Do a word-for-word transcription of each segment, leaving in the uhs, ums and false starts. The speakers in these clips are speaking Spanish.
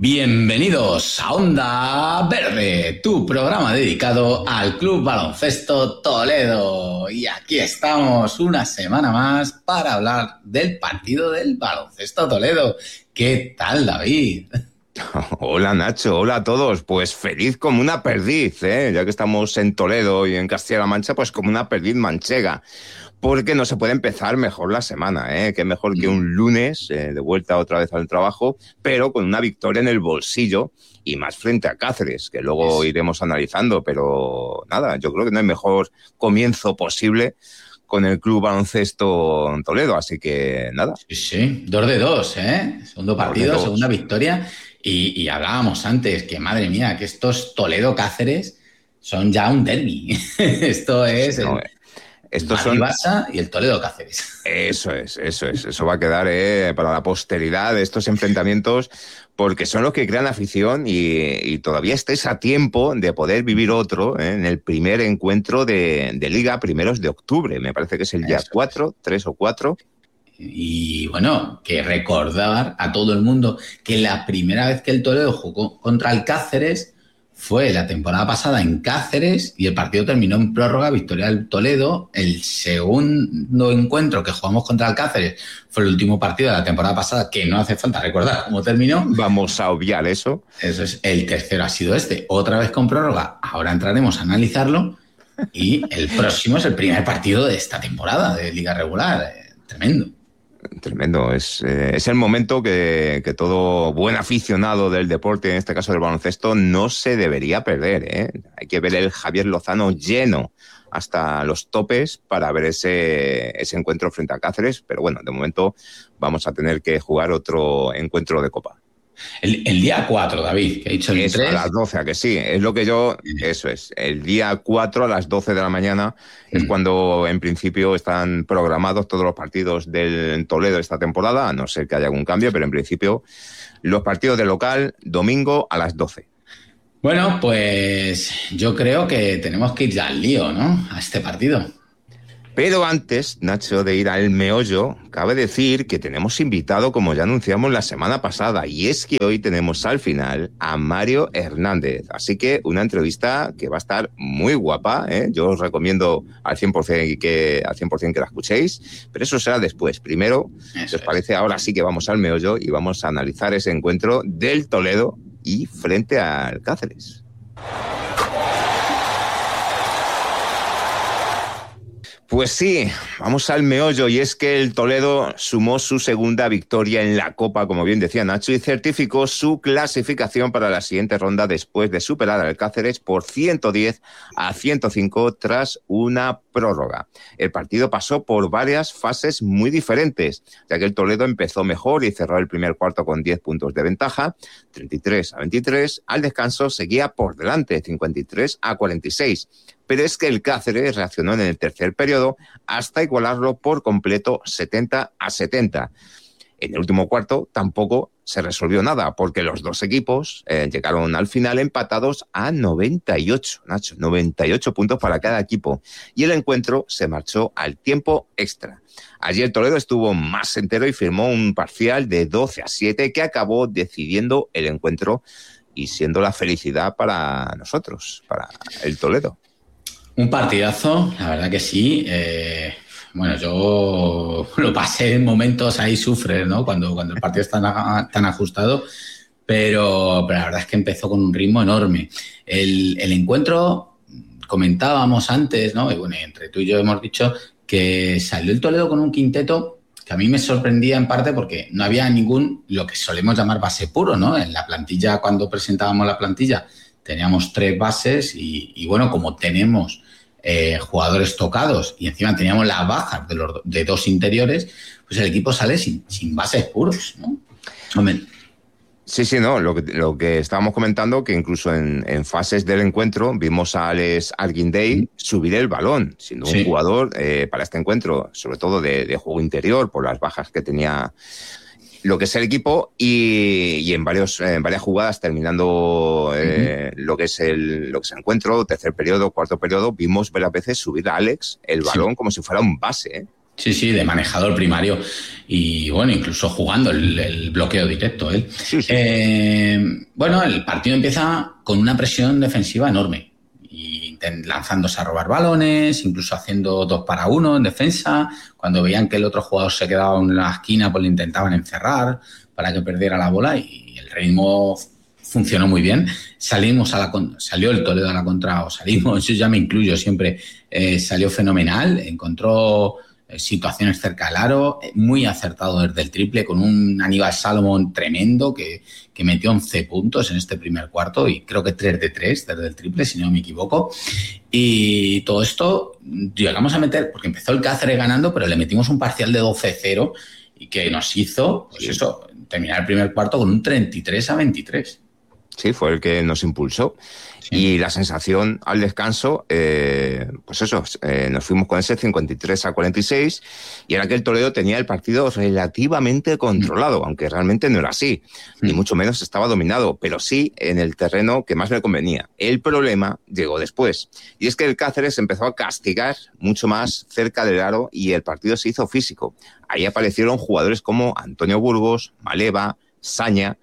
Bienvenidos a Onda Verde, tu programa dedicado al Club Baloncesto Toledo. Y aquí estamos una semana más para hablar del partido del Baloncesto Toledo. ¿Qué tal, David? Hola Nacho, hola a todos. Pues feliz como una perdiz, ¿eh? Ya que estamos en Toledo y en Castilla-La Mancha, pues como una perdiz manchega. Porque no se puede empezar mejor la semana, ¿eh? Qué mejor que un lunes, eh, de vuelta otra vez al trabajo, pero con una victoria en el bolsillo y más frente a Cáceres, que luego iremos analizando. Pero nada, yo creo que no hay mejor comienzo posible con el Club Baloncesto Toledo, así que nada. Sí, sí, dos de dos, ¿eh? Segundo partido, segunda victoria. Y, y hablábamos antes que, madre mía, que estos Toledo-Cáceres son ya un derbi. Esto es... No, el... Estos Madrid, son... Barça y el Toledo Cáceres. Eso es, eso es. Eso va a quedar eh, para la posteridad de estos enfrentamientos, porque son los que crean afición y, y todavía estáis a tiempo de poder vivir otro eh, en el primer encuentro de, de Liga, primeros de octubre. Me parece que es el día cuatro, tres o cuatro. Y bueno, que recordar a todo el mundo que la primera vez que el Toledo jugó contra el Cáceres fue la temporada pasada en Cáceres y el partido terminó en prórroga, victoria del Toledo. El segundo encuentro que jugamos contra el Cáceres fue el último partido de la temporada pasada, que no hace falta recordar cómo terminó. Vamos a obviar eso. Eso es. El tercero ha sido este, otra vez con prórroga. Ahora entraremos a analizarlo y el próximo es el primer partido de esta temporada de Liga Regular. Tremendo. Tremendo, es, eh, es el momento que, que todo buen aficionado del deporte, en este caso del baloncesto, no se debería perder, ¿eh? Hay que ver el Javier Lozano lleno hasta los topes para ver ese, ese encuentro frente a Cáceres, pero bueno, de momento vamos a tener que jugar otro encuentro de Copa. El, el día cuatro, David, que he dicho el eso, tres. A las doce, ¿a que sí? Es lo que yo... Eso es. El día cuatro a las doce de la mañana mm. es cuando, en principio, están programados todos los partidos del Toledo esta temporada, a no ser que haya algún cambio, pero en principio los partidos de local, domingo a las doce. Bueno, pues yo creo que tenemos que ir ya al lío, ¿no? A este partido. Pero antes, Nacho, de ir al meollo, cabe decir que tenemos invitado, como ya anunciamos la semana pasada, y es que hoy tenemos al final a Mario Hernández. Así que una entrevista que va a estar muy guapa, ¿eh? Yo os recomiendo al cien por ciento que, al cien por ciento que la escuchéis, pero eso será después. Primero, si os parece, ahora sí que vamos al meollo y vamos a analizar ese encuentro del Toledo y frente al Cáceres. Pues sí, vamos al meollo, y es que el Toledo sumó su segunda victoria en la Copa, como bien decía Nacho, y certificó su clasificación para la siguiente ronda después de superar al Cáceres por ciento diez a ciento cinco tras una prórroga. El partido pasó por varias fases muy diferentes, ya que el Toledo empezó mejor y cerró el primer cuarto con diez puntos de ventaja, treinta y tres a veintitrés, al descanso seguía por delante, cincuenta y tres a cuarenta y seis. Pero es que el Cáceres reaccionó en el tercer periodo hasta igualarlo por completo setenta a setenta. En el último cuarto tampoco se resolvió nada, porque los dos equipos eh, llegaron al final empatados a noventa y ocho, Nacho, noventa y ocho puntos para cada equipo. Y el encuentro se marchó al tiempo extra. Allí el Toledo estuvo más entero y firmó un parcial de doce a siete que acabó decidiendo el encuentro y siendo la felicidad para nosotros, para el Toledo. Un partidazo, la verdad que sí. Eh, bueno, yo lo pasé en momentos ahí sufres, ¿no? Cuando, cuando el partido está tan, tan ajustado, pero, pero la verdad es que empezó con un ritmo enorme. El, el encuentro, comentábamos antes, ¿no? Y bueno, entre tú y yo hemos dicho que salió el Toledo con un quinteto que a mí me sorprendía en parte porque no había ningún, lo que solemos llamar base puro, ¿no? En la plantilla, cuando presentábamos la plantilla, teníamos tres bases y, y bueno, como tenemos eh, jugadores tocados y encima teníamos las bajas de, los, de dos interiores, pues el equipo sale sin, sin bases puros, ¿no? Hombre. Sí, sí, no, lo que, lo que estábamos comentando, que incluso en, en fases del encuentro vimos a Alex Arguindey subir el balón, siendo sí. un jugador eh, para este encuentro, sobre todo de, de juego interior, por las bajas que tenía lo que es el equipo, y, y en, varios, en varias jugadas terminando eh, uh-huh. lo que es el lo que es el encuentro, tercer periodo, cuarto periodo, vimos varias veces subir a Alex el balón sí. como si fuera un base, ¿eh? Sí, sí, de manejador primario y, bueno, incluso jugando el, el bloqueo directo él. Sí, sí. Eh, bueno, el partido empieza con una presión defensiva enorme y lanzándose a robar balones, incluso haciendo dos para uno en defensa. Cuando veían que el otro jugador se quedaba en la esquina, pues le intentaban encerrar para que perdiera la bola y el ritmo funcionó muy bien. Salimos a la salió el Toledo a la contra, o salimos, yo ya me incluyo siempre, eh, salió fenomenal, encontró situaciones cerca del aro, muy acertado desde el triple, con un Aníbal Salomón tremendo que, que metió once puntos en este primer cuarto y creo que tres de tres desde el triple, si no me equivoco. Y todo esto llegamos a meter, porque empezó el Cáceres ganando, pero le metimos un parcial de doce cero y que nos hizo, pues eso, terminar el primer cuarto con un treinta y tres a veintitrés. Sí, fue el que nos impulsó. Sí. Y la sensación al descanso, eh, pues eso, eh, nos fuimos con ese cincuenta y tres a cuarenta y seis y era que el Toledo tenía el partido relativamente controlado, mm. aunque realmente no era así, mm. ni mucho menos estaba dominado, pero sí en el terreno que más le convenía. El problema llegó después, y es que el Cáceres empezó a castigar mucho más cerca del aro y el partido se hizo físico. Ahí aparecieron jugadores como Antonio Burgos, Maleva, Saña,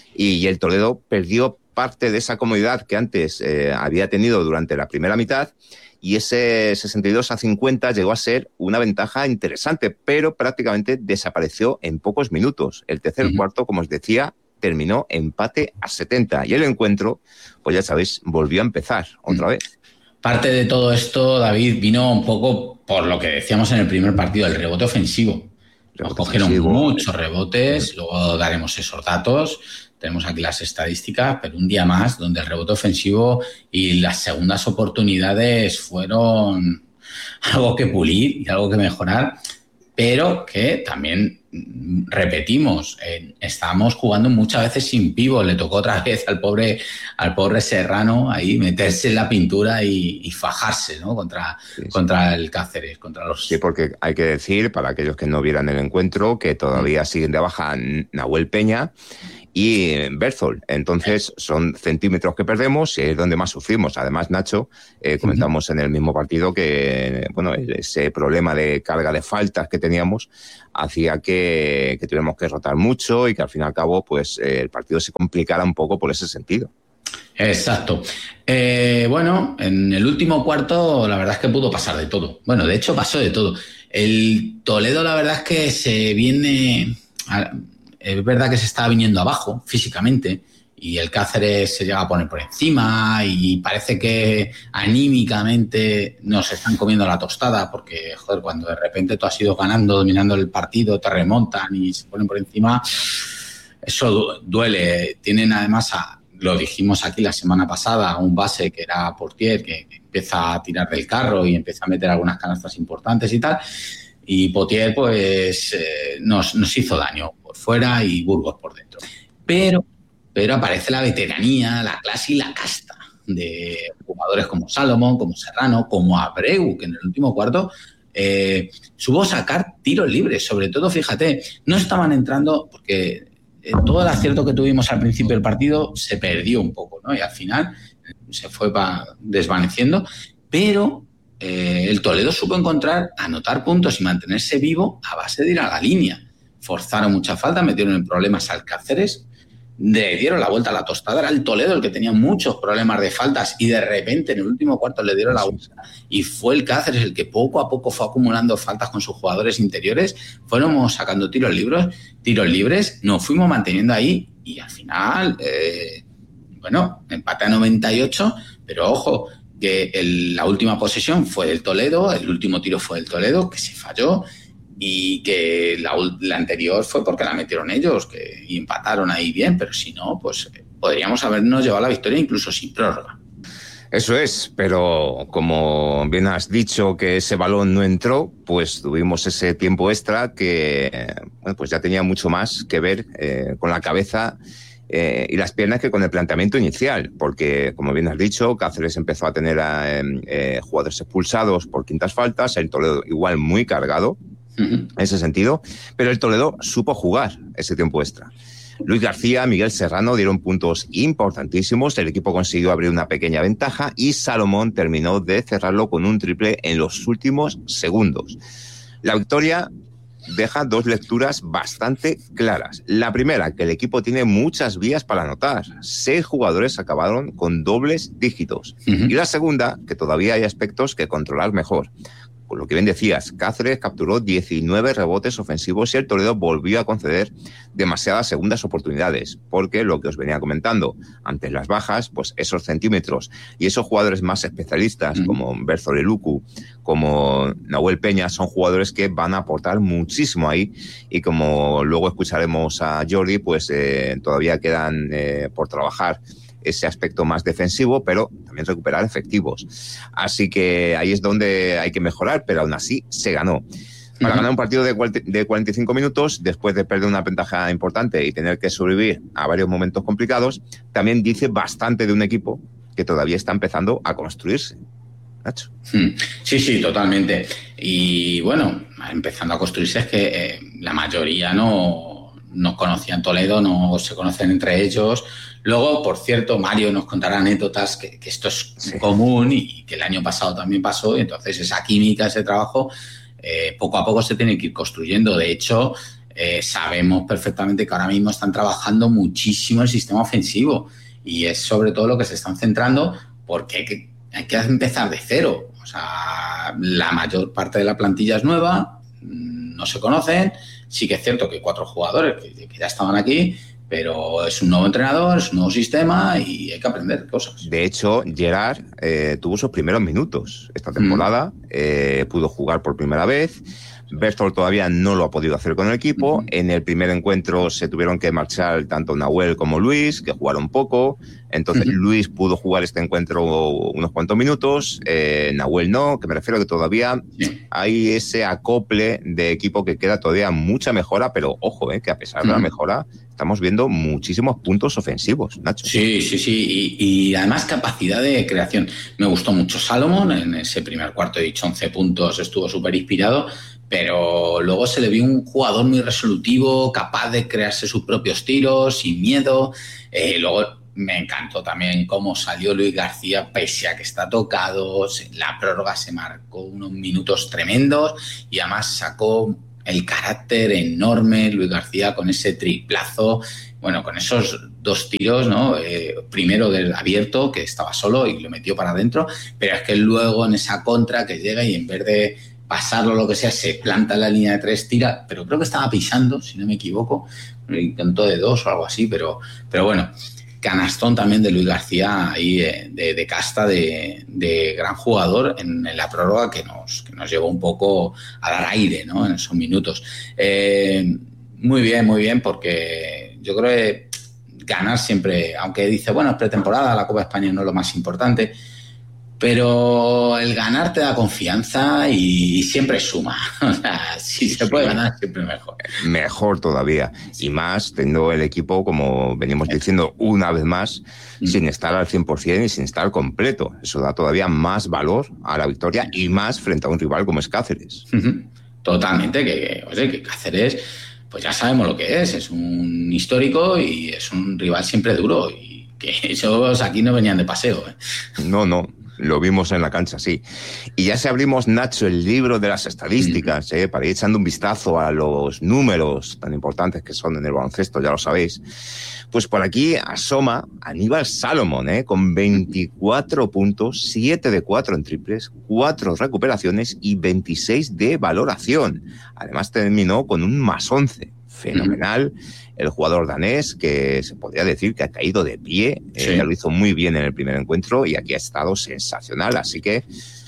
y el Toledo perdió parte de esa comodidad que antes eh, había tenido durante la primera mitad, y ese sesenta y dos a cincuenta llegó a ser una ventaja interesante, pero prácticamente desapareció en pocos minutos. El tercer uh-huh. cuarto, como os decía, terminó empate a setenta, y el encuentro, pues ya sabéis, volvió a empezar otra uh-huh. vez. Parte de todo esto, David, vino un poco por lo que decíamos en el primer partido, el rebote ofensivo. Nos cogieron ofensivo, muchos rebotes, uh-huh. luego daremos esos datos. Tenemos aquí las estadísticas, pero un día más donde el rebote ofensivo y las segundas oportunidades fueron algo que pulir y algo que mejorar, pero que también repetimos, eh, estábamos jugando muchas veces sin pívot. Le tocó otra vez al pobre al pobre Serrano ahí meterse en la pintura y, y fajarse, ¿no? contra, sí, sí. contra el Cáceres, contra los... Sí, porque hay que decir, para aquellos que no vieran el encuentro, que todavía siguen de baja Nahuel Peña y Berzold. Entonces son centímetros que perdemos y es donde más sufrimos. Además, Nacho, eh, comentamos uh-huh. en el mismo partido que bueno, ese problema de carga de faltas que teníamos hacía que, que tuviéramos que rotar mucho y que al fin y al cabo pues eh, el partido se complicara un poco por ese sentido. Exacto. Eh, bueno, en el último cuarto la verdad es que pudo pasar de todo. Bueno, de hecho pasó de todo. El Toledo la verdad es que se viene... A, es verdad que se estaba viniendo abajo físicamente y el Cáceres se llega a poner por encima y parece que anímicamente nos están comiendo la tostada porque, joder, cuando de repente tú has ido ganando, dominando el partido, te remontan y se ponen por encima, eso duele. Tienen además, a, lo dijimos aquí la semana pasada, un base que era Portier que empieza a tirar del carro y empieza a meter algunas canastas importantes y tal. Y Potier, pues, eh, nos, nos hizo daño por fuera y Burgos por dentro. Pero, pero aparece la veteranía, la clase y la casta de jugadores como Salomón, como Serrano, como Abreu, que en el último cuarto eh, supo sacar tiros libres. Sobre todo, fíjate, no estaban entrando porque eh, todo el acierto que tuvimos al principio del partido se perdió un poco, ¿no? Y al final se fue pa, desvaneciendo, pero... Eh, el Toledo supo encontrar, anotar puntos y mantenerse vivo a base de ir a la línea. Forzaron mucha falta, metieron en problemas al Cáceres, le dieron la vuelta a la tostada. Era el Toledo el que tenía muchos problemas de faltas y de repente en el último cuarto le dieron la vuelta. Y fue el Cáceres el que poco a poco fue acumulando faltas con sus jugadores interiores. Fuéramos sacando tiros libres, tiros libres, nos fuimos manteniendo ahí y al final, eh, bueno, empate a noventa y ocho, pero ojo, que el, la última posesión fue del Toledo, el último tiro fue del Toledo, que se falló, y que la, la anterior fue porque la metieron ellos, que y empataron ahí bien, pero si no, pues podríamos habernos llevado la victoria incluso sin prórroga. Eso es, pero como bien has dicho que ese balón no entró, pues tuvimos ese tiempo extra que bueno, pues ya tenía mucho más que ver eh, con la cabeza Eh, y las piernas que con el planteamiento inicial, porque, como bien has dicho, Cáceres empezó a tener eh, eh, jugadores expulsados por quintas faltas, el Toledo igual muy cargado uh-huh. en ese sentido, pero el Toledo supo jugar ese tiempo extra. Luis García, Miguel Serrano dieron puntos importantísimos, el equipo consiguió abrir una pequeña ventaja y Salomón terminó de cerrarlo con un triple en los últimos segundos. La victoria deja dos lecturas bastante claras. La primera, que el equipo tiene muchas vías para anotar. Seis jugadores acabaron con dobles dígitos. Uh-huh. Y la segunda, que todavía hay aspectos que controlar mejor. Por lo que bien decías, Cáceres capturó diecinueve rebotes ofensivos y el Toledo volvió a conceder demasiadas segundas oportunidades, porque lo que os venía comentando, ante las bajas, pues esos centímetros y esos jugadores más especialistas mm. como Berzor Luku, como Nahuel Peña, son jugadores que van a aportar muchísimo ahí, y como luego escucharemos a Jordi, pues eh, todavía quedan eh, por trabajar ese aspecto más defensivo, pero también recuperar efectivos. Así que ahí es donde hay que mejorar, pero aún así se ganó. Para uh-huh. ganar un partido de cuarenta y cinco minutos, después de perder una ventaja importante y tener que sobrevivir a varios momentos complicados, también dice bastante de un equipo que todavía está empezando a construirse. Nacho. Sí, sí, totalmente. Y bueno, empezando a construirse es que eh, la mayoría no, no conocían Toledo, no se conocen entre ellos. Luego, por cierto, Mario nos contará anécdotas que, que esto es sí. común y que el año pasado también pasó, y entonces esa química, ese trabajo, eh, poco a poco se tiene que ir construyendo. De hecho, eh, sabemos perfectamente que ahora mismo están trabajando muchísimo el sistema ofensivo, y es sobre todo lo que se están centrando, porque hay que, hay que empezar de cero. O sea, la mayor parte de la plantilla es nueva, no se conocen. Sí que es cierto que hay cuatro jugadores que, que ya estaban aquí, pero es un nuevo entrenador, es un nuevo sistema y hay que aprender cosas. De hecho, Gerard eh, tuvo sus primeros minutos esta temporada, mm. eh, pudo jugar por primera vez. Berzor todavía no lo ha podido hacer con el equipo. Uh-huh. En el primer encuentro se tuvieron que marchar tanto Nahuel como Luis, que jugaron poco. Entonces uh-huh. Luis pudo jugar este encuentro unos cuantos minutos, eh, Nahuel no, que me refiero a que todavía sí. hay ese acople de equipo que queda todavía mucha mejora, pero ojo, eh, que a pesar uh-huh. de la mejora, estamos viendo muchísimos puntos ofensivos, Nacho. Sí, sí, sí, y, y además capacidad de creación. Me gustó mucho Salomón, en ese primer cuarto he dicho once puntos, estuvo súper inspirado, pero luego se le vio un jugador muy resolutivo, capaz de crearse sus propios tiros, sin miedo. Eh, luego me encantó también cómo salió Luis García, pese a que está tocado. La prórroga se marcó unos minutos tremendos y además sacó el carácter enorme Luis García con ese triplazo, bueno, con esos dos tiros, ¿no? Eh, primero del abierto, que estaba solo y lo metió para adentro, pero es que luego en esa contra que llega y en vez de pasarlo o lo que sea, se planta en la línea de tres, tira, pero creo que estaba pisando, si no me equivoco, intentó de dos o algo así, pero, pero bueno, canastón también de Luis García ahí de, de, de casta, de, de gran jugador en, en la prórroga que nos, que nos llevó un poco a dar aire, ¿no? En esos minutos. Eh, muy bien, muy bien, porque yo creo que ganar siempre, aunque dice, bueno, es pretemporada, la Copa de España no es lo más importante, pero el ganar te da confianza y siempre suma. O sea, si se puede ganar, siempre mejor. Mejor todavía. Y más teniendo el equipo, como venimos diciendo una vez más, mm. sin estar al cien por ciento y sin estar completo. Eso da todavía más valor a la victoria y más frente a un rival como es Cáceres. Uh-huh. Totalmente. Que, que, oye, que Cáceres, pues ya sabemos lo que es. Es un histórico y es un rival siempre duro. Y que esos aquí no venían de paseo. ¿eh? No, no. Lo vimos en la cancha, sí. Y ya si abrimos, Nacho, el libro de las estadísticas, ¿eh? para ir echando un vistazo a los números tan importantes que son en el baloncesto, ya lo sabéis, pues por aquí asoma Aníbal Salomón, ¿eh? con veinticuatro puntos, siete de cuatro en triples, cuatro recuperaciones y veintiséis de valoración. Además terminó con un más once. Fenomenal. El jugador danés, que se podría decir que ha caído de pie, sí. eh, lo hizo muy bien en el primer encuentro y aquí ha estado sensacional, así que...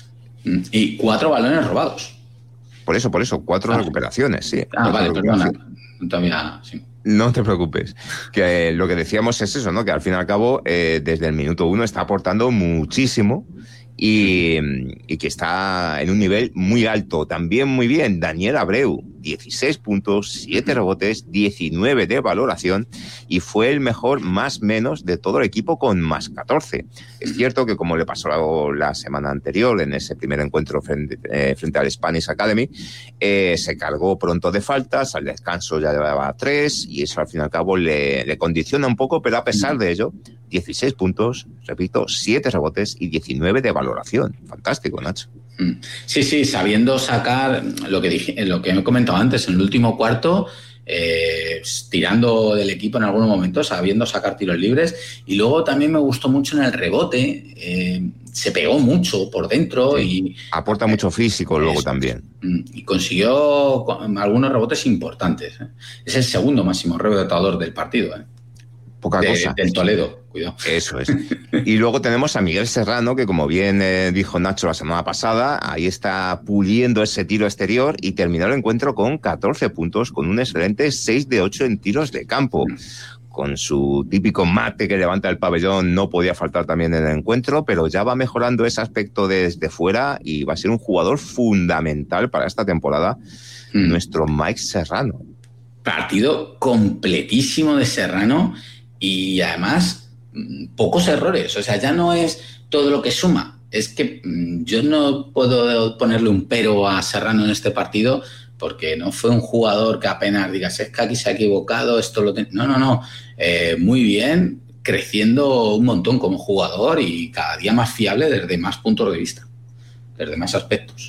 Y cuatro balones robados. Por eso, por eso, cuatro ah. recuperaciones, sí. Ah, vale, perdona. Todavía, sí. No te preocupes, que eh, lo que decíamos es eso, ¿no? Que al fin y al cabo, eh, desde el minuto uno está aportando muchísimo y, y que está en un nivel muy alto. También muy bien, Daniel Abreu, dieciséis puntos, siete rebotes, diecinueve de valoración y fue el mejor más menos de todo el equipo con más catorce. Es cierto que como le pasó la, la semana anterior en ese primer encuentro frente, eh, frente al Spanish Academy, eh, se cargó pronto de faltas, al descanso ya llevaba tres y eso al fin y al cabo le, le condiciona un poco, pero a pesar de ello, dieciséis puntos, repito, siete rebotes y diecinueve de valoración. Fantástico, Nacho. Sí, sí, sabiendo sacar lo que dije, lo que he comentado antes, en el último cuarto, eh, tirando del equipo en algunos momentos, sabiendo sacar tiros libres. Y luego también me gustó mucho en el rebote, eh, se pegó mucho por dentro. Sí. Y aporta mucho físico luego eso, también. Y consiguió algunos rebotes importantes. ¿eh? Es el segundo máximo rebotador del partido. ¿eh? Poca de, cosa. Del Toledo, cuidado. Eso es. Y luego tenemos a Miguel Serrano, que como bien eh, dijo Nacho la semana pasada, ahí está puliendo ese tiro exterior y terminó el encuentro con catorce puntos, con un excelente seis de ocho en tiros de campo. Con su típico mate que levanta el pabellón, no podía faltar también en el encuentro, pero ya va mejorando ese aspecto desde fuera y va a ser un jugador fundamental para esta temporada, mm. nuestro Mike Serrano. Partido completísimo de Serrano y además pocos errores. O sea, ya no es todo lo que suma. Es que yo no puedo ponerle un pero a Serrano en este partido porque no fue un jugador que apenas digas, es que aquí se ha equivocado, esto lo ten-". No, no, no. Eh, muy bien, creciendo un montón como jugador y cada día más fiable desde más puntos de vista, desde más aspectos.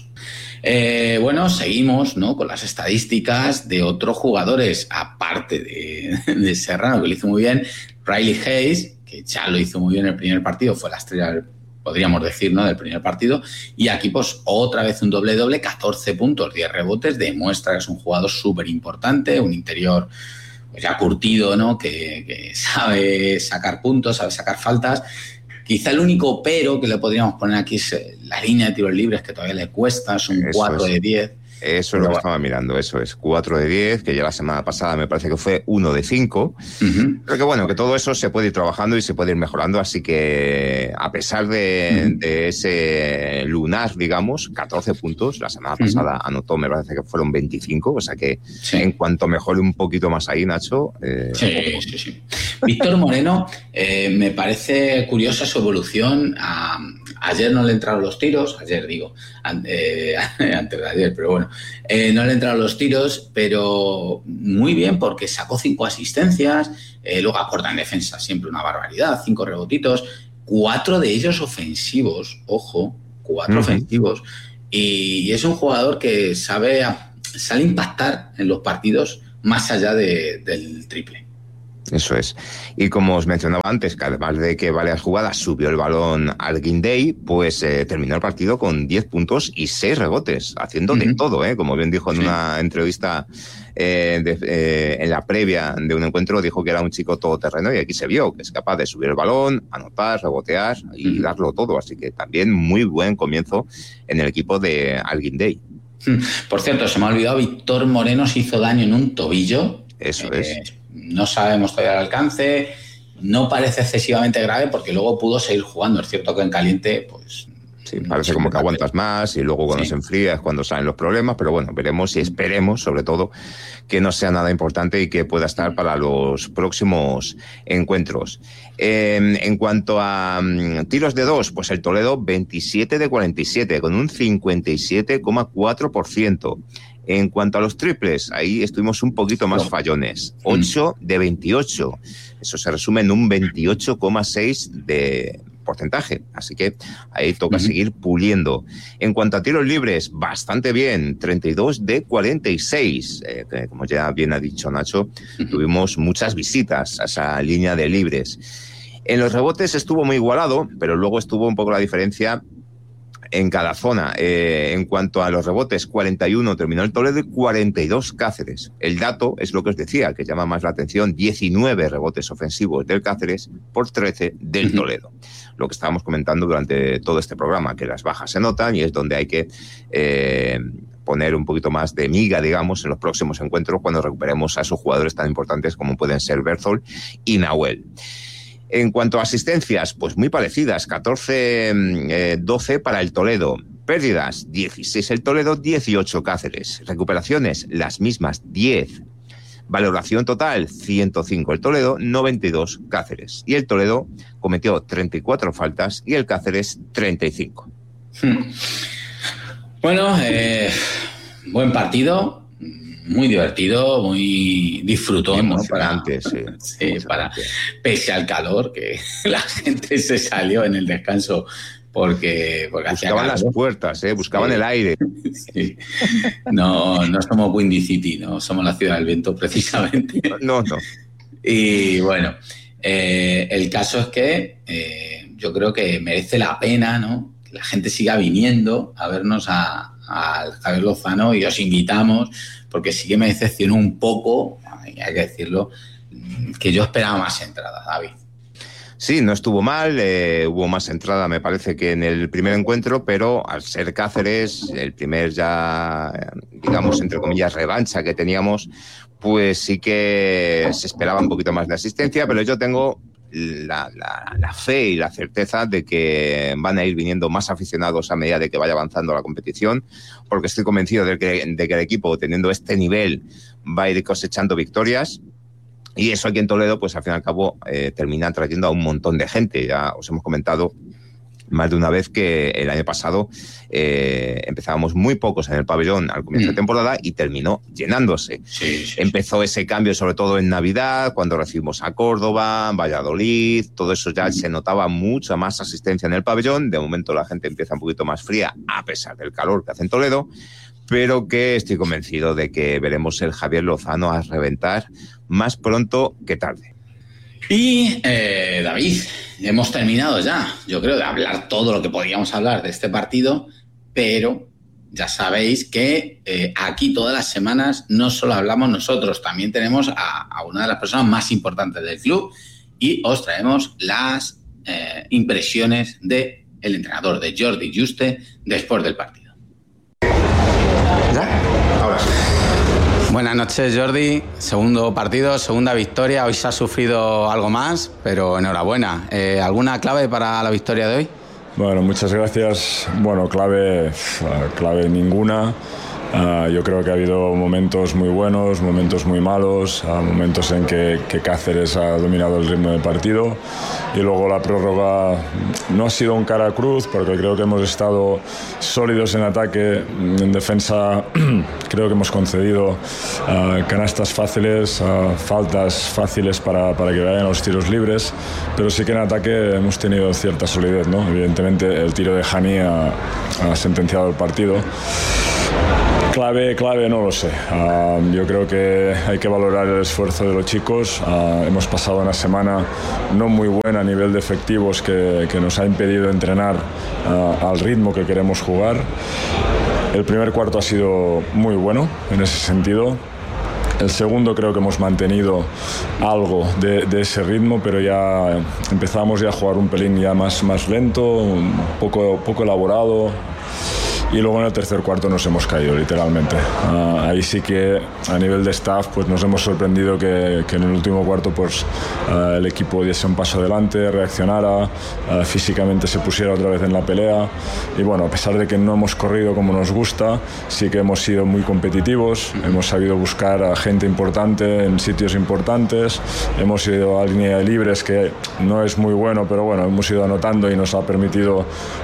Eh, bueno, seguimos, ¿no?, con las estadísticas de otros jugadores, aparte de, de Serrano, que lo hizo muy bien. Riley Hayes, que ya lo hizo muy bien en el primer partido, fue la estrella, podríamos decir, ¿no?, del primer partido. Y aquí, pues, otra vez un doble-doble, catorce puntos, diez rebotes, demuestra que es un jugador súper importante, un interior pues, ya curtido, ¿no?, que, que sabe sacar puntos, sabe sacar faltas. Quizá el único pero que le podríamos poner aquí es la línea de tiros libres, que todavía le cuesta, son cuatro de diez. Eso es lo que estaba mirando, eso es, cuatro de diez, que ya la semana pasada me parece que fue uno de cinco. Uh-huh. Pero que bueno, que todo eso se puede ir trabajando y se puede ir mejorando, así que a pesar de, uh-huh. de ese lunar, digamos, catorce puntos, la semana pasada uh-huh. anotó, me parece que fueron veinticinco, o sea que sí. en cuanto mejore un poquito más ahí, Nacho... Eh, sí, sí, sí. Víctor Moreno, eh, me parece curiosa su evolución. A, ayer no le entraron los tiros, ayer digo, eh, antes de ayer, pero bueno, eh, no le entraron los tiros, pero muy bien porque sacó cinco asistencias, eh, luego aporta en defensa, siempre una barbaridad, cinco rebotitos, cuatro de ellos ofensivos, ojo, cuatro uh-huh. ofensivos, y es un jugador que sabe, sabe impactar en los partidos más allá de, del triple. Eso es. Y como os mencionaba antes, que además de que varias jugadas subió el balón al Guinday, pues eh, terminó el partido con diez puntos y seis rebotes, haciendo uh-huh. de todo, ¿eh? Como bien dijo en sí. una entrevista eh, de, eh, en la previa de un encuentro, dijo que era un chico todoterreno y aquí se vio que es capaz de subir el balón, anotar, rebotear y uh-huh. darlo todo. Así que también muy buen comienzo en el equipo de al Guinday. Por cierto, se me ha olvidado, Víctor Moreno se hizo daño en un tobillo. Eso eh, es. No sabemos todavía el alcance, no parece excesivamente grave porque luego pudo seguir jugando. Es cierto que en caliente, pues... Sí, parece como que aguantas más y luego cuando sí. se enfría es cuando salen los problemas, pero bueno, veremos y esperemos, sobre todo, que no sea nada importante y que pueda estar para los próximos encuentros. Eh, en cuanto a um, tiros de dos, pues el Toledo veintisiete de cuarenta y siete, con un cincuenta y siete coma cuatro por ciento. En cuanto a los triples, ahí estuvimos un poquito más fallones. ocho de veintiocho. Eso se resume en un veintiocho coma seis de porcentaje. Así que ahí toca uh-huh. seguir puliendo. En cuanto a tiros libres, bastante bien. treinta y dos de cuarenta y seis. Eh, que, como ya bien ha dicho Nacho, uh-huh. tuvimos muchas visitas a esa línea de libres. En los rebotes estuvo muy igualado, pero luego estuvo un poco la diferencia en cada zona. Eh, en cuanto a los rebotes, cuarenta y uno terminó el Toledo y cuarenta y dos Cáceres. El dato es lo que os decía, que llama más la atención, diecinueve rebotes ofensivos del Cáceres por trece del Toledo. Lo que estábamos comentando durante todo este programa, que las bajas se notan y es donde hay que eh, poner un poquito más de miga, digamos, en los próximos encuentros cuando recuperemos a esos jugadores tan importantes como pueden ser Berthold y Nahuel. En cuanto a asistencias, pues muy parecidas, catorce doce para el Toledo. Pérdidas, dieciséis el Toledo, dieciocho Cáceres. Recuperaciones, las mismas, diez. Valoración total, ciento cinco el Toledo, noventa y dos Cáceres. Y el Toledo cometió treinta y cuatro faltas y el Cáceres treinta y cinco. Hmm. Bueno, eh, buen partido. Muy divertido, muy disfrutón, ¿no? Para, sí, sí, para, pese al calor, que la gente se salió en el descanso, porque, porque buscaban las puertas, ¿eh? Buscaban sí. el aire. Sí. No, no somos Windy City, no somos la ciudad del viento precisamente. No, no. Y bueno, eh, el caso es que eh, yo creo que merece la pena, ¿no?, que la gente siga viniendo a vernos a, a Javier Lozano, y os invitamos, porque sí que me decepcionó un poco, hay que decirlo, que yo esperaba más entradas, David. Sí, no estuvo mal, eh, hubo más entrada me parece que en el primer encuentro, pero al ser Cáceres, el primer ya, digamos, entre comillas, revancha que teníamos, pues sí que se esperaba un poquito más de asistencia, pero yo tengo la, la, la fe y la certeza de que van a ir viniendo más aficionados a medida de que vaya avanzando la competición, porque estoy convencido de que, de que el equipo, teniendo este nivel, va a ir cosechando victorias. Y eso aquí en Toledo, pues al fin y al cabo, eh, termina trayendo a un montón de gente. Ya os hemos comentado más de una vez que el año pasado eh, empezábamos muy pocos en el pabellón al comienzo mm. de temporada y terminó llenándose. Sí, sí, Empezó ese cambio sobre todo en Navidad, cuando recibimos a Córdoba, Valladolid, todo eso ya mm. se notaba mucha más asistencia en el pabellón. De momento la gente empieza un poquito más fría, a pesar del calor que hace en Toledo, pero que estoy convencido de que veremos el Javier Lozano a reventar más pronto que tarde. Y, eh, David, hemos terminado ya, yo creo, de hablar todo lo que podíamos hablar de este partido, pero ya sabéis que eh, aquí todas las semanas no solo hablamos nosotros, también tenemos a, a una de las personas más importantes del club y os traemos las eh, impresiones del entrenador, de Jordi Juste, después del partido. ¿Ya? Ahora sí. Buenas noches, Jordi. Segundo partido, segunda victoria. Hoy se ha sufrido algo más, pero enhorabuena. Eh, ¿Alguna clave para la victoria de hoy? Bueno, muchas gracias. Bueno, clave, clave ninguna. Uh, yo creo que ha habido momentos muy buenos, momentos muy malos, uh, momentos en que, que Cáceres ha dominado el ritmo del partido y luego la prórroga no ha sido un cara cruz porque creo que hemos estado sólidos en ataque, en defensa creo que hemos concedido uh, canastas fáciles, uh, faltas fáciles para, para que vayan los tiros libres, pero sí que en ataque hemos tenido cierta solidez, ¿no? Evidentemente el tiro de Hani ha, ha sentenciado el partido. Clave, clave, no lo sé. Uh, yo creo que hay que valorar el esfuerzo de los chicos. Uh, hemos pasado una semana no muy buena a nivel de efectivos que, que nos ha impedido entrenar uh, al ritmo que queremos jugar. El primer cuarto ha sido muy bueno en ese sentido. El segundo creo que hemos mantenido algo de, de ese ritmo, pero ya empezamos ya a jugar un pelín ya más, más lento, un poco, poco elaborado. Y luego en el tercer cuarto nos hemos caído, literalmente. Uh, ahí sí que a nivel de staff pues nos hemos sorprendido que, que en el último cuarto pues, uh, el equipo diese un paso adelante, reaccionara, uh, físicamente se pusiera otra vez en la pelea. Y bueno, a pesar de que no hemos corrido como nos gusta, sí que hemos sido muy competitivos, hemos sabido buscar a gente importante en sitios importantes, hemos ido a línea de libres, que no es muy bueno, pero bueno, hemos ido anotando y nos ha permitido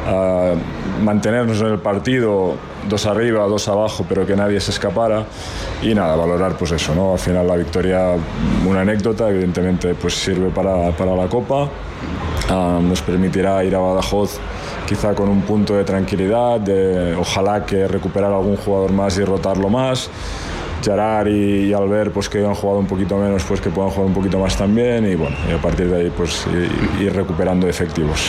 uh, mantenernos en el partido, dos arriba, dos abajo, pero que nadie se escapara. Y nada, valorar pues eso, ¿no? Al final la victoria, una anécdota, evidentemente pues sirve para, para la Copa. Uh, nos permitirá ir a Badajoz quizá con un punto de tranquilidad, de ojalá que recuperar algún jugador más y rotarlo más. Gerard y, y Albert, pues que han jugado un poquito menos, pues que puedan jugar un poquito más también, y bueno, y a partir de ahí pues ir, ir recuperando efectivos.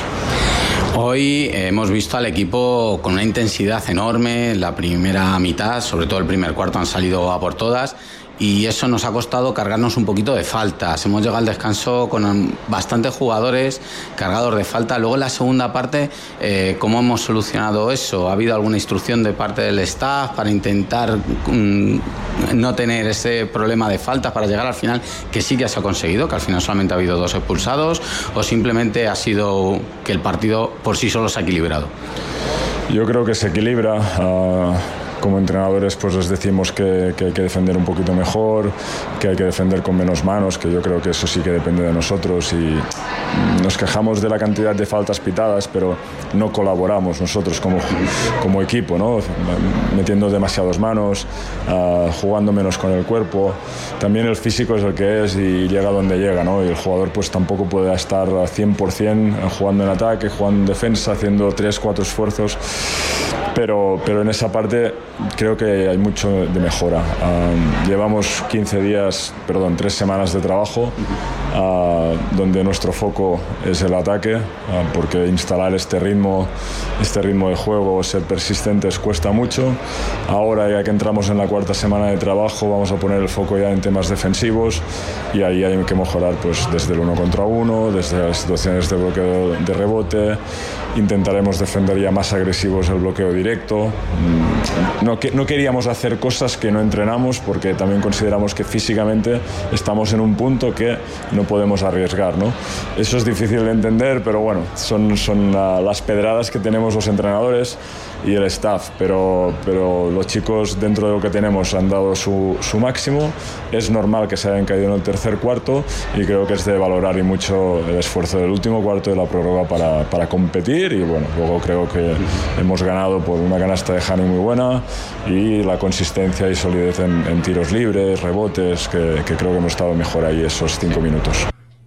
Hoy hemos visto al equipo con una intensidad enorme. La primera mitad, sobre todo el primer cuarto, han salido a por todas y eso nos ha costado cargarnos un poquito de faltas. Hemos llegado al descanso con bastantes jugadores cargados de falta. Luego en la segunda parte, eh, ¿cómo hemos solucionado eso? ¿Ha habido alguna instrucción de parte del staff para intentar um, no tener ese problema de faltas para llegar al final, que sí que se ha conseguido, que al final solamente ha habido dos expulsados, o simplemente ha sido que el partido por sí solo se ha equilibrado? Yo creo que se equilibra. Uh... como entrenadores pues les decimos que, que hay que defender un poquito mejor, que hay que defender con menos manos, que yo creo que eso sí que depende de nosotros, y nos quejamos de la cantidad de faltas pitadas, pero no colaboramos nosotros como, como equipo, ¿no? Metiendo demasiadas manos, uh, jugando menos con el cuerpo. También el físico es el que es y llega donde llega, ¿no? Y el jugador pues tampoco puede estar al cien por ciento jugando en ataque, jugando en defensa, haciendo tres, cuatro esfuerzos, pero, pero en esa parte creo que hay mucho de mejora. Uh, llevamos quince días, perdón, tres semanas de trabajo, uh, donde nuestro foco es el ataque, uh, porque instalar este ritmo, este ritmo de juego, ser persistentes cuesta mucho. Ahora, ya que entramos en la cuarta semana de trabajo, vamos a poner el foco ya en temas defensivos, y ahí hay que mejorar pues desde el uno contra uno, desde las situaciones de bloqueo de rebote. Intentaremos defender ya más agresivos el bloqueo directo. No, que, no queríamos hacer cosas que no entrenamos, porque también consideramos que físicamente estamos en un punto que no podemos arriesgar, ¿no? Eso es difícil de entender, pero bueno, son, son uh, las pedradas que tenemos los entrenadores y el staff, pero, pero los chicos dentro de lo que tenemos han dado su, su máximo. Es normal que se hayan caído en el tercer cuarto, y creo que es de valorar y mucho el esfuerzo del último cuarto de la prórroga para, para competir, y bueno, luego creo que hemos ganado por una canasta de Hani muy buena y la consistencia y solidez en, en tiros libres, rebotes, que, que creo que hemos estado mejor ahí esos cinco minutos.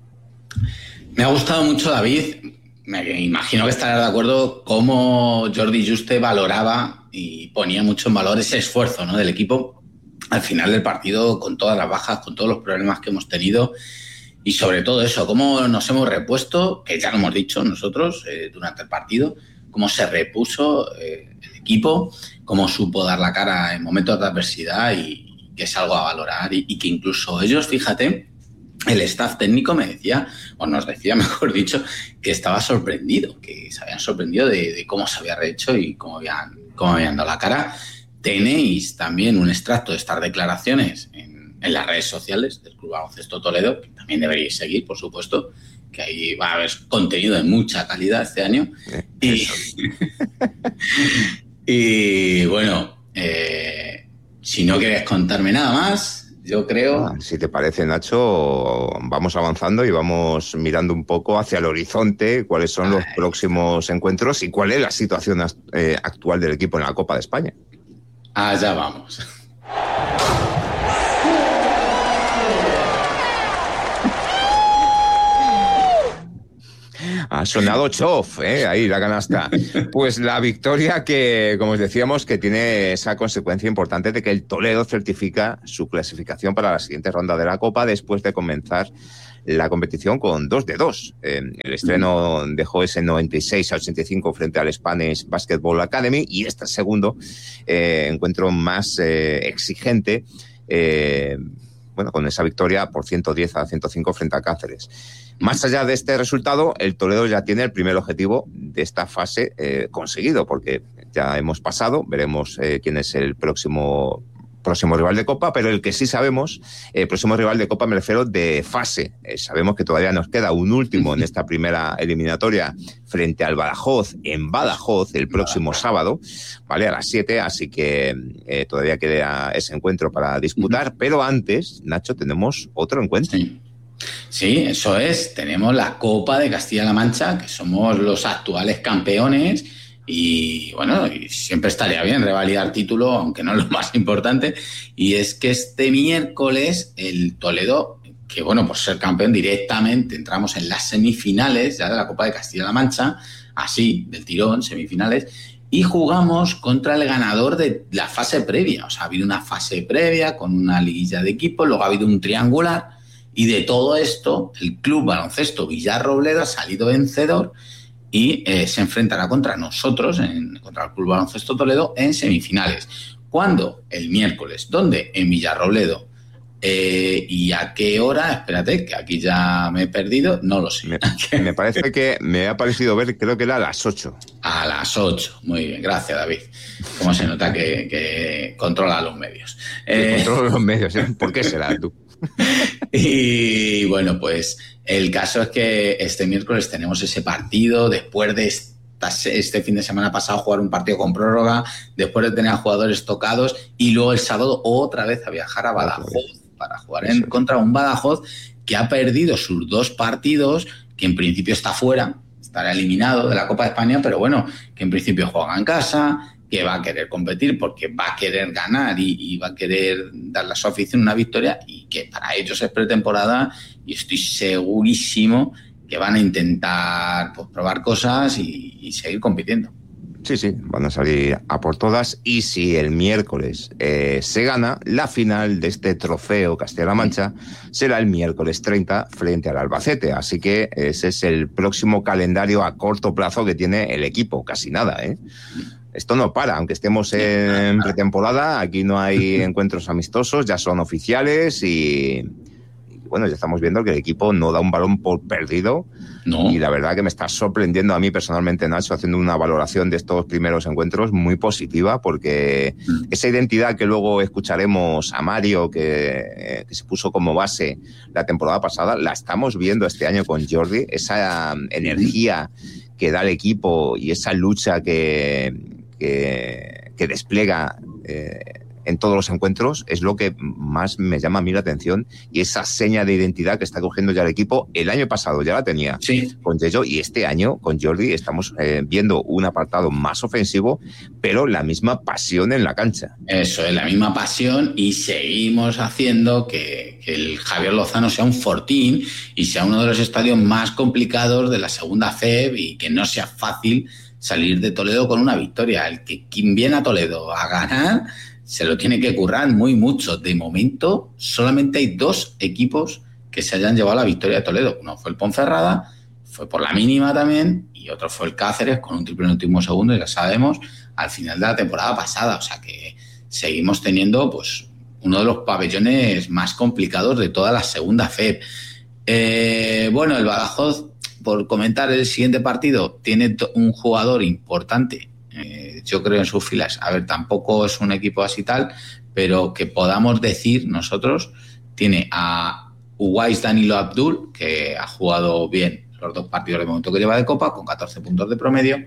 Me ha gustado mucho, David. Me imagino que estarás de acuerdo cómo Jordi Juste valoraba y ponía mucho en valor ese esfuerzo, ¿no?, del equipo al final del partido, con todas las bajas, con todos los problemas que hemos tenido, y sobre todo eso, cómo nos hemos repuesto, que ya lo hemos dicho nosotros eh, durante el partido, cómo se repuso eh, el equipo, cómo supo dar la cara en momentos de adversidad, y que es algo a valorar, y, y que incluso ellos, fíjate, el staff técnico me decía, o nos decía, mejor dicho, que estaba sorprendido, que se habían sorprendido de, de cómo se había rehecho y cómo habían, cómo habían dado la cara. Tenéis también un extracto de estas declaraciones en, en las redes sociales del Club Baloncesto Toledo, que también deberíais seguir, por supuesto, que ahí va a haber contenido de mucha calidad este año. Y, y bueno, eh, si no quieres contarme nada más, yo creo... Si te parece, Nacho, vamos avanzando y vamos mirando un poco hacia el horizonte, cuáles son los próximos encuentros y cuál es la situación eh, actual del equipo en la Copa de España. Allá vamos. Ha sonado chof, ¿eh? Ahí la canasta. Pues la victoria que, como os decíamos, que tiene esa consecuencia importante de que el Toledo certifica su clasificación para la siguiente ronda de la Copa después de comenzar la competición con dos de dos. Eh, el estreno dejó ese noventa y seis a ochenta y cinco frente al Spanish Basketball Academy, y este segundo eh, encuentro más eh, exigente, eh, bueno, con esa victoria por ciento diez a ciento cinco frente a Cáceres. Más allá de este resultado, el Toledo ya tiene el primer objetivo de esta fase eh, conseguido, porque ya hemos pasado, veremos eh, quién es el próximo próximo rival de Copa, pero el que sí sabemos, el eh, próximo rival de Copa me refiero de fase. Eh, sabemos que todavía nos queda un último en esta primera eliminatoria frente al Badajoz, en Badajoz, el próximo sábado, ¿vale? A las siete, así que eh, todavía queda ese encuentro para disputar, pero antes, Nacho, tenemos otro encuentro. Sí. Sí, eso es. Tenemos la Copa de Castilla-La Mancha, que somos los actuales campeones, y bueno, y siempre estaría bien revalidar título, aunque no es lo más importante. Y es que este miércoles el Toledo, que bueno, por ser campeón directamente entramos en las semifinales ya de la Copa de Castilla-La Mancha, así, del tirón, semifinales, y jugamos contra el ganador de la fase previa. O sea, ha habido una fase previa con una liguilla de equipos, luego ha habido un triangular. Y de todo esto, el Club Baloncesto Villarrobledo ha salido vencedor y eh, se enfrentará contra nosotros, en, contra el Club Baloncesto Toledo, en semifinales. ¿Cuándo? El miércoles. ¿Dónde? En Villarrobledo. Eh, ¿Y a qué hora? Espérate, que aquí ya me he perdido. No lo sé. Me, me parece que me ha parecido ver, creo que era a las ocho. A las ocho. Muy bien. Gracias, David. Cómo se nota que, que controla los medios. Eh, controla los medios, ¿eh? ¿Por qué será tú? Y bueno, pues el caso es que este miércoles tenemos ese partido después de este fin de semana pasado jugar un partido con prórroga, después de tener a jugadores tocados, y luego el sábado otra vez a viajar a Badajoz para jugar en contra un Badajoz que ha perdido sus dos partidos, que en principio está fuera, estará eliminado de la Copa de España, pero bueno, que en principio juega en casa, que va a querer competir porque va a querer ganar y, y va a querer darle a su afición una victoria, y que para ellos es pretemporada, y estoy segurísimo que van a intentar pues, probar cosas y, y seguir compitiendo. Sí, sí, van a salir a por todas, y si el miércoles eh, se gana, la final de este trofeo Castilla-La Mancha será el miércoles treinta frente al Albacete, así que ese es el próximo calendario a corto plazo que tiene el equipo, casi nada, ¿eh? Esto no para, aunque estemos en pretemporada, aquí no hay encuentros amistosos, ya son oficiales y... Bueno, ya estamos viendo que el equipo no da un balón por perdido. No. Y la verdad que me está sorprendiendo a mí personalmente, Nacho, haciendo una valoración de estos primeros encuentros muy positiva, porque mm. esa identidad que luego escucharemos a Mario, que, que se puso como base la temporada pasada, la estamos viendo este año con Jordi, esa um, energía que da el equipo y esa lucha que, que, que despliega eh, en todos los encuentros es lo que más me llama a mí la atención, y esa seña de identidad que está cogiendo ya el equipo. El año pasado ya la tenía sí. con Yello, y este año con Jordi estamos eh, viendo un apartado más ofensivo, pero la misma pasión en la cancha. Eso es, la misma pasión, y seguimos haciendo que, que el Javier Lozano sea un fortín y sea uno de los estadios más complicados de la segunda F E B, y que no sea fácil salir de Toledo con una victoria. El que quien viene a Toledo a ganar se lo tiene que currar muy mucho. De momento, solamente hay dos equipos que se hayan llevado la victoria de Toledo. Uno fue el Ponferrada, fue por la mínima también, y otro fue el Cáceres con un triple en el último segundo, y lo sabemos, al final de la temporada pasada. O sea que seguimos teniendo pues uno de los pabellones más complicados de toda la segunda F E B. Eh, bueno, el Badajoz, por comentar el siguiente partido, tiene un jugador importante, Eh, yo creo, en sus filas. A ver, tampoco es un equipo así tal, pero que podamos decir nosotros, tiene a Uwais Danilo Abdul, que ha jugado bien los dos partidos de momento que lleva de Copa, con catorce puntos de promedio,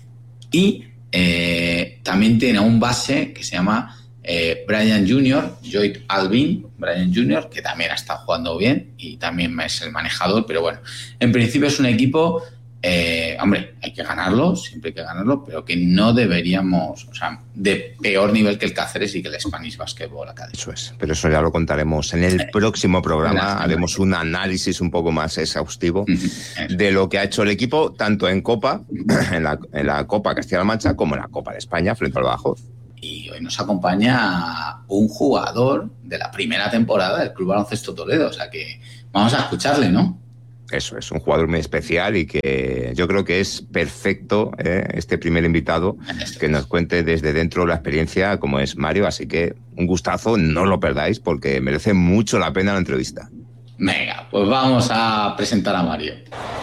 y eh, también tiene a un base que se llama eh, Brian junior, Joyd Alvin, Brian junior, que también ha estado jugando bien y también es el manejador, pero bueno, en principio es un equipo... Eh, hombre, hay que ganarlo, siempre hay que ganarlo, pero que no deberíamos, o sea, de peor nivel que el Cáceres y que el Spanish Basketball Academy. Eso es, pero eso ya lo contaremos en el próximo programa. Haremos un análisis un poco más exhaustivo de lo que ha hecho el equipo, tanto en Copa, en la, en la Copa Castilla-La Mancha, como en la Copa de España frente al Badajoz. Y hoy nos acompaña un jugador de la primera temporada del Club Baloncesto Toledo, o sea que vamos a escucharle, ¿no? Eso es, un jugador muy especial y que yo creo que es perfecto, ¿eh? Este primer invitado que nos cuente desde dentro la experiencia, como es Mario. Así que un gustazo, no lo perdáis porque merece mucho la pena la entrevista. Venga, pues vamos a presentar a Mario.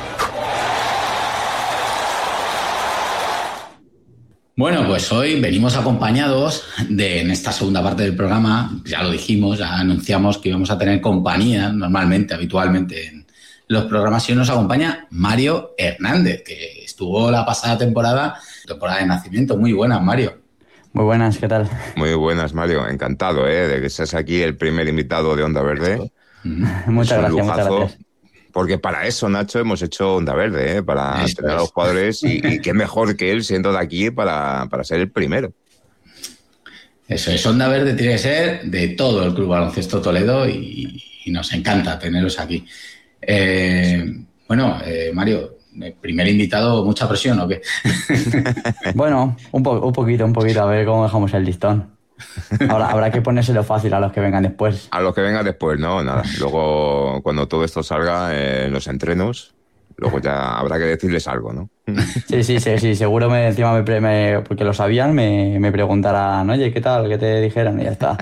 Bueno, pues hoy venimos acompañados de, en esta segunda parte del programa, ya lo dijimos, ya anunciamos que íbamos a tener compañía normalmente, habitualmente en los programas, y hoy nos acompaña Mario Hernández, que estuvo la pasada temporada, temporada de nacimiento. Muy buenas, Mario. Muy buenas, ¿qué tal? Muy buenas, Mario. Encantado, ¿eh? de que seas aquí el primer invitado de Onda Verde. Muchas gracias, muchas gracias. Porque para eso, Nacho, hemos hecho Onda Verde, ¿eh? para Esto tener es. a los jugadores, y, y qué mejor que él siendo de aquí para, para ser el primero. Eso es, Onda Verde tiene que ser de todo el Club Baloncesto Toledo, y, y nos encanta teneros aquí. Eh, bueno, eh, Mario, primer invitado, ¿mucha presión o qué? Bueno, un, po- un poquito, un poquito, a ver cómo dejamos el listón. Ahora habrá que ponérselo fácil a los que vengan después. A los que vengan después, no, nada. Luego, cuando todo esto salga eh, en los entrenos, luego ya habrá que decirles algo, ¿no? Sí, sí, sí, sí, seguro me, encima me, pre- me porque lo sabían, me, me preguntarán, oye, ¿qué tal? ¿Qué te dijeron? Y ya está.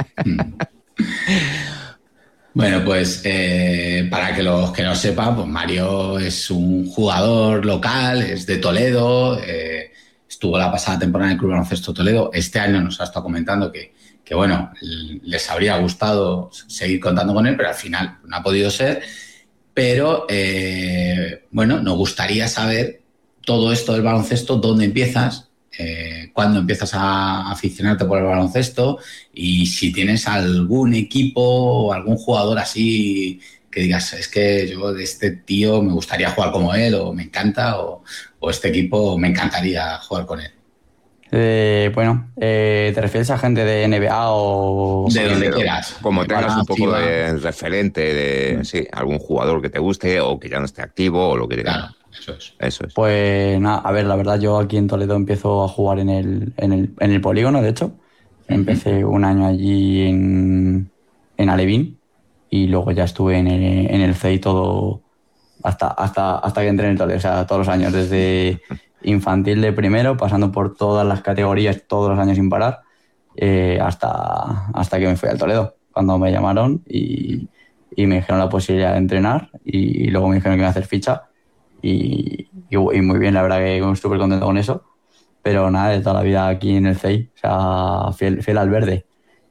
Bueno, pues eh, para que los que no sepan, pues Mario es un jugador local, es de Toledo, eh, estuvo la pasada temporada en el Club Baloncesto Toledo. Este año nos ha estado comentando que, que, bueno, les habría gustado seguir contando con él, pero al final no ha podido ser. Pero, eh, bueno, nos gustaría saber todo esto del baloncesto, dónde empiezas, eh, cuándo empiezas a aficionarte por el baloncesto y si tienes algún equipo o algún jugador así que digas, es que yo de este tío me gustaría jugar como él o me encanta o, o este equipo me encantaría jugar con él. Eh, bueno, eh, ¿te refieres a gente de N B A o...? De donde quieras. Como tengas un poco FIBA. de referente de mm. sí, algún jugador que te guste o que ya no esté activo o lo que digas. Claro, eso es. Eso es. Pues nada, a ver, la verdad yo aquí en Toledo empiezo a jugar en el, en el, en el polígono, de hecho. Empecé un año allí en, en Alevín y luego ya estuve en el, en el C E I todo hasta, hasta, hasta que entré en el Toledo, o sea, todos los años, desde infantil de primero, pasando por todas las categorías, todos los años sin parar, eh, hasta, hasta que me fui al Toledo, cuando me llamaron y, y me dijeron la posibilidad de entrenar y, y luego me dijeron que iba a hacer ficha y, y, y muy bien, la verdad que estoy súper contento con eso, pero nada, de toda la vida aquí en el C E I, o sea, fiel, fiel al verde.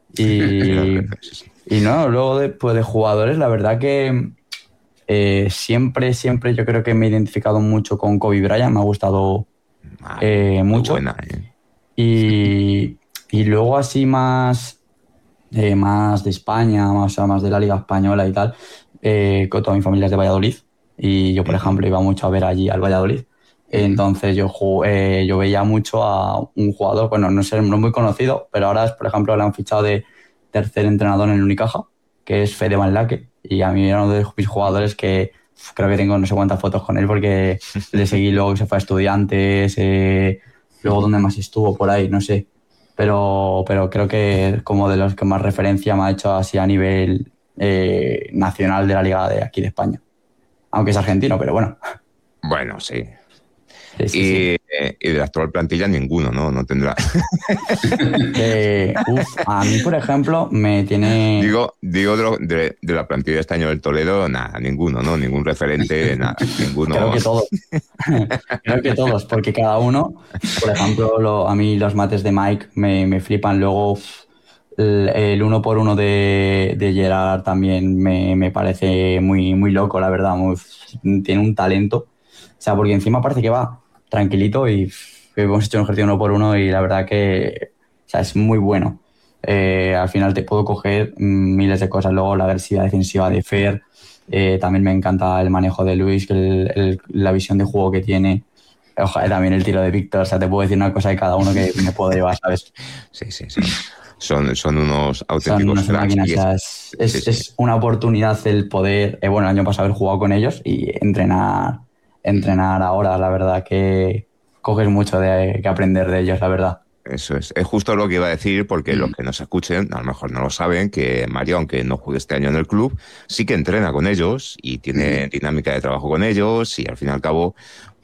Y, y no, luego de, pues de jugadores, la verdad que Eh, siempre, siempre yo creo que me he identificado mucho con Kobe Bryant, me ha gustado eh, mucho. Buena, ¿eh? Y, y luego así más, eh, más de España, más, o sea, más de la Liga Española y tal, eh, con toda mi familia es de Valladolid y yo, por ejemplo, iba mucho a ver allí al Valladolid. Entonces yo, eh, yo veía mucho a un jugador, bueno, no sé, no muy conocido, pero ahora, por ejemplo, le han fichado de tercer entrenador en el Unicaja, que es Fede Van Laque. Y a mí era uno de mis jugadores que creo que tengo no sé cuántas fotos con él porque le seguí luego que se fue a Estudiantes, eh, luego donde más estuvo, por ahí, no sé. Pero, pero creo que es como de los que más referencia me ha hecho así a nivel eh, nacional de la Liga de aquí de España. Aunque es argentino, pero bueno. Bueno, sí. Sí, sí, y, sí. eh, y de la actual plantilla ninguno, ¿no? No tendrá. eh, uf, a mí, por ejemplo, me tiene... Digo, digo de, lo, de, de la plantilla de este año del Toledo, nada, ninguno, ¿no? Ningún referente, nada, ninguno. Creo que todos. Creo que todos, porque cada uno, por ejemplo, lo, a mí los mates de Mike me, me flipan. Luego el, el uno por uno de, de Gerard también me, me parece muy, muy loco, la verdad. Muy, tiene un talento. O sea, porque encima parece que va tranquilito y hemos hecho un ejercicio uno por uno y la verdad que, o sea, es muy bueno. Eh, al final te puedo coger miles de cosas. Luego la agresividad defensiva de Fer, eh, también me encanta el manejo de Luis, que el, el, la visión de juego que tiene. Ojalá, también el tiro de Víctor. O sea, te puedo decir una cosa de cada uno que me puedo llevar, ¿sabes? Sí, sí, sí. Son, son unos auténticos son unas máquinas, es, o sea, es, es, sí, sí. es una oportunidad el poder, eh, bueno, el año pasado haber jugado con ellos y entrenar, entrenar ahora. La verdad que coges mucho de, que aprender de ellos, la verdad. Eso es. Es justo lo que iba a decir, porque mm. los que nos escuchen a lo mejor no lo saben, que Mario, aunque no juegue este año en el club, sí que entrena con ellos y tiene mm. dinámica de trabajo con ellos y al fin y al cabo